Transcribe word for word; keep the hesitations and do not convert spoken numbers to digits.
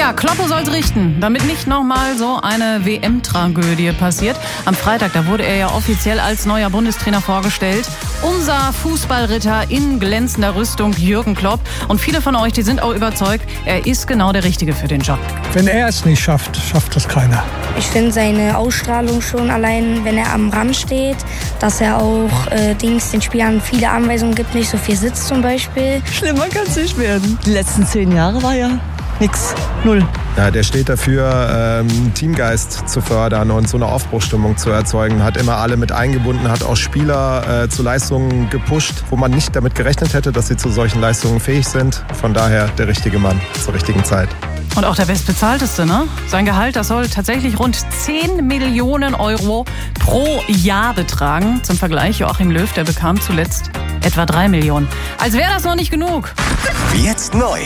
Ja, Kloppo soll's richten, damit nicht nochmal so eine W M-Tragödie passiert. Am Freitag, da wurde er ja offiziell als neuer Bundestrainer vorgestellt. Unser Fußballritter in glänzender Rüstung, Jürgen Klopp. Und viele von euch, die sind auch überzeugt, er ist genau der Richtige für den Job. Wenn er es nicht schafft, schafft es keiner. Ich finde seine Ausstrahlung schon allein, wenn er am Rand steht, dass er auch äh, Dings den Spielern viele Anweisungen gibt, nicht so viel sitzt zum Beispiel. Schlimmer kann es nicht werden. Die letzten zehn Jahre war ja nix, null. Ja, der steht dafür, ähm, Teamgeist zu fördern und so eine Aufbruchsstimmung zu erzeugen. Hat immer alle mit eingebunden, hat auch Spieler äh, zu Leistungen gepusht, wo man nicht damit gerechnet hätte, dass sie zu solchen Leistungen fähig sind. Von daher der richtige Mann zur richtigen Zeit. Und auch der Bestbezahlteste, ne? Sein Gehalt, das soll tatsächlich rund zehn Millionen Euro pro Jahr betragen. Zum Vergleich, Joachim Löw, der bekam zuletzt etwa drei Millionen. Als wäre das noch nicht genug. Jetzt neu.